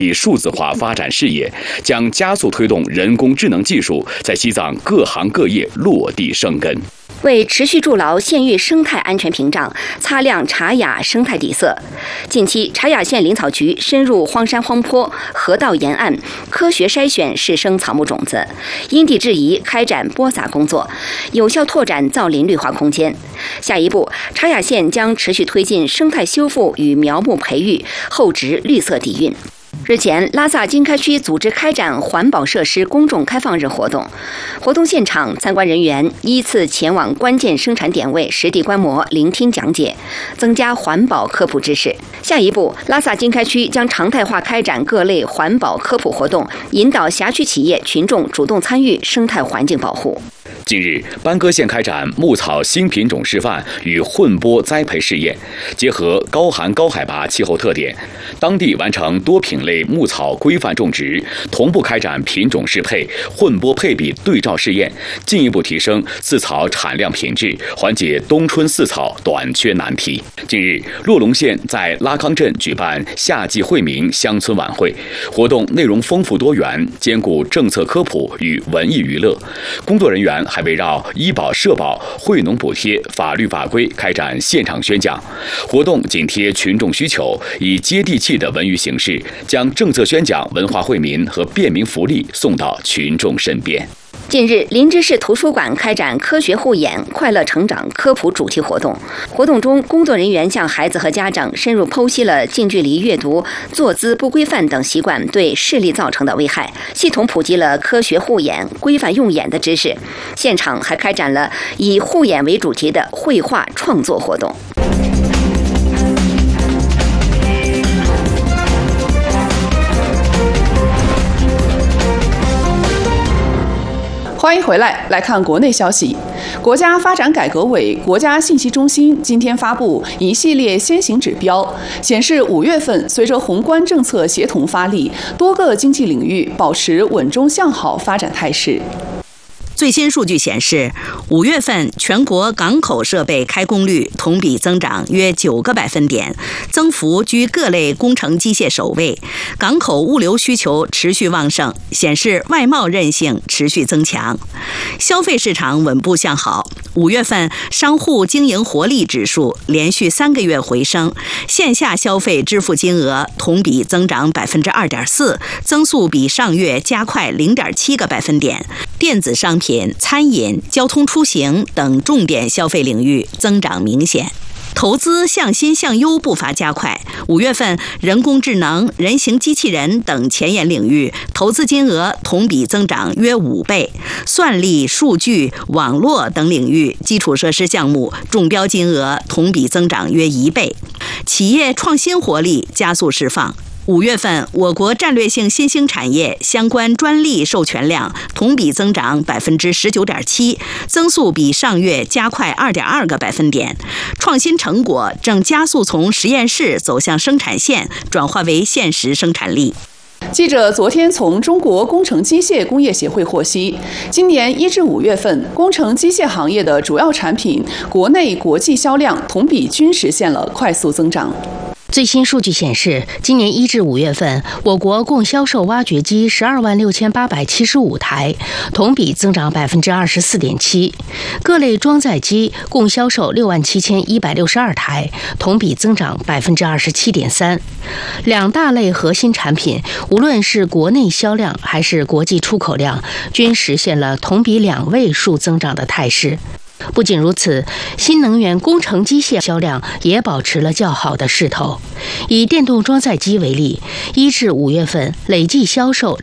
以数字化发展事业，将加速推动人工智能技术在西藏各行各业落地生根。 为持续筑牢县域生态安全屏障，擦亮茶雅生态底色，近期茶雅县林草局深入荒山荒坡、河道沿岸，科学筛选试生草木种子，因地制宜开展播撒工作，有效拓展造林绿化空间。下一步，茶雅县将持续推进生态修复与苗木培育，厚植绿色底蕴。日前，拉萨经开区组织开展环保设施公众开放日活动。活动现场，参观人员依次前往关键生产点位实地观摩、聆听讲解，增加环保科普知识。下一步，拉萨经开区将常态化开展各类环保科普活动，引导辖区企业群众主动参与生态环境保护。 近日，班戈县开展牧草新品种示范与混播栽培试验，结合高寒高海拔气候特点，当地完成多品类牧草规范种植，同步开展品种适配、混播配比对照试验，进一步提升饲草产量品质，缓解冬春饲草短缺难题。近日，洛龙县在拉康镇举办夏季惠民乡村晚会，活动内容丰富多元，兼顾政策科普与文艺娱乐。工作人员还围绕医保、社保、惠农补贴、法律法规开展现场宣讲。活动紧贴群众需求，以接地气的文娱形式，将政策宣讲、文化惠民和便民福利送到群众身边。 近日，林芝市图书馆开展科学护眼、快乐成长科普主题活动。活动中，工作人员向孩子和家长深入剖析了近距离阅读、坐姿不规范等习惯对视力造成的危害，系统普及了科学护眼、规范用眼的知识。现场还开展了以护眼为主题的绘画创作活动。 欢迎回来，来看国内消息。国家发展改革委、国家信息中心今天发布一系列先行指标，显示5月份随着宏观政策协同发力，多个经济领域保持稳中向好发展态势。 最新数据显示，5月份全国港口设备开工率同比增长约9个百分点，增幅居各类工程机械首位。港口物流需求持续旺盛，显示外贸韧性持续增强。消费市场稳步向好，5月份商户经营活力指数连续3个月回升，线下消费支付金额同比增长2.4%，增速比上月加快0.7个百分点。电子商品、餐饮、交通出行等重点消费领域增长明显。投资向新向优步伐加快，5月份人工智能、人形机器人等前沿领域投资金额同比增长约5倍，算力、数据、网络等领域基础设施项目中标金额同比增长约1倍，企业创新活力加速释放。5月份，我国战略性新兴产业相关专利授权量同比增长19.7%，增速比上月加快2.2个百分点。创新成果正加速从实验室走向生产线，转化为现实生产力。 记者昨天从中国工程机械工业协会获悉，今年1至5月份，工程机械行业的主要产品国内国际销量同比均实现了快速增长。 最新数据显示，今年1至5月份，我国共销售挖掘机126875台，同比增长24.7%；各类装载机共销售67162台，同比增长27.3%。两大类核心产品，无论是国内销量还是国际出口量，均实现了同比2位数增长的态势。不仅如此，新能源工程机械销量也保持了较好的势头。以电动装载机为例，1至5月份累计销售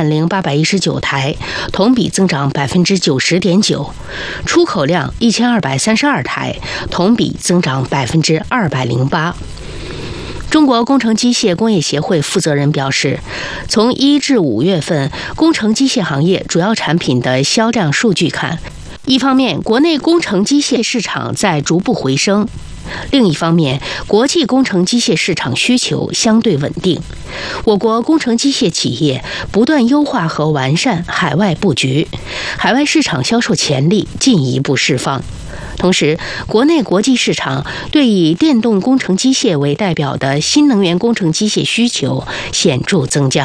20819台，同比增长90.9%；出口量1232台，同比增长208%。中国工程机械工业协会负责人表示，从1至5月份工程机械行业主要产品的销量数据看，一方面，国内工程机械市场在逐步回升； 另一方面，国际工程机械市场需求相对稳定。我国工程机械企业不断优化和完善海外布局，海外市场销售潜力进一步释放。同时，国内国际市场对以电动工程机械为代表的新能源工程机械需求显著增加。